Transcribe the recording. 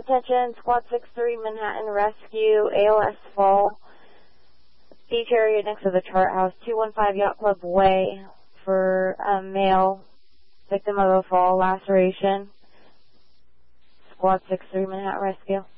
Attention, Squad 6-3, Manhattan Rescue, ALS fall. Beach area next to the chart house, 215 Yacht Club Way for a male victim of a fall laceration. Squad 6-3, Manhattan Rescue.